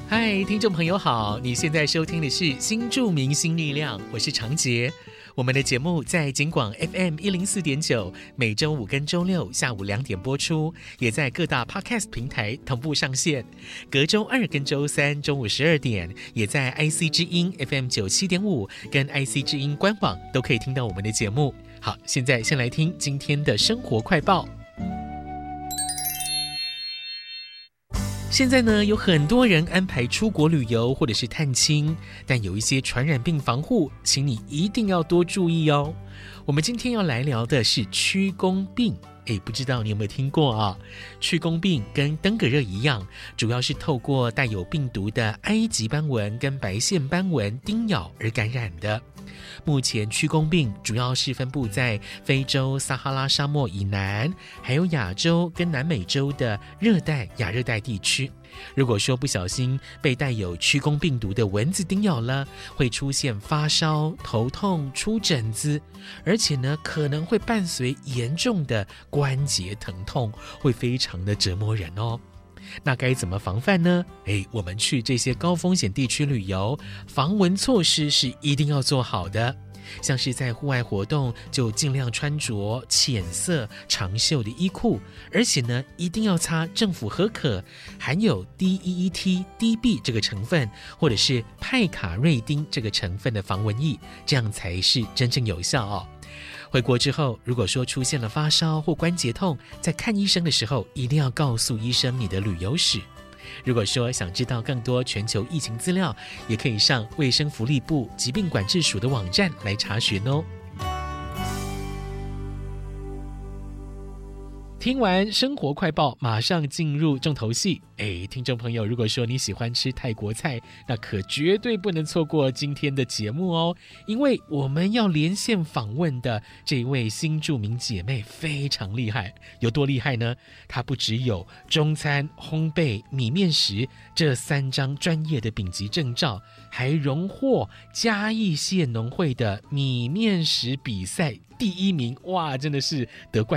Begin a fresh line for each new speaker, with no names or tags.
嗨，听众朋友好，你现在收听的是新著名新力量，我是常杰。我们的节目在警广 FM104.9，每周五跟周六下午2点播出，也在各大 Podcast 平台同步上线。隔周2跟周3中午12点，也在 IC 之音 FM97.5 跟 IC 之音官网都可以听到我们的节目。好，现在先来听今天的生活快报。现在呢，有很多人安排出国旅游或者是探亲，但有一些传染病防护，请你一定要多注意哦。我们今天要来聊的是屈公病，不知道你有没有听过啊？屈公病跟登革热一样，主要是透过带有病毒的埃及斑蚊跟白线斑蚊叮咬而感染的。目前屈公病主要是分布在非洲撒哈拉沙漠以南，还有亚洲跟南美洲的热带、亚热带地区。如果说不小心被带有屈公病毒的蚊子叮咬了，会出现发烧、头痛、出疹子，而且呢可能会伴随严重的关节疼痛，会非常的折磨人哦。那该怎么防范呢？我们去这些高风险地区旅游，防蚊措施是一定要做好的。像是在户外活动，就尽量穿着浅色长袖的衣裤，而且呢，一定要擦政府核可含有 DEET、DB 这个成分，或者是派卡瑞丁这个成分的防蚊液，这样才是真正有效哦。回国之后，如果说出现了发烧或关节痛，在看医生的时候，一定要告诉医生你的旅游史。如果说想知道更多全球疫情资料，也可以上卫生福利部疾病管制署的网站来查询哦。听完生活快报，马上进入重头戏。听众朋友，如果说你喜欢吃泰国菜，那可绝对不能错过今天的节目哦，因为我们要连线访问的这位新著名姐妹非常厉害。有多厉害呢？她不只有中餐、烘焙、米面食这3张专业的丙级证照，还荣获嘉义县农会的米面食比赛第1名。哇，真的是得冠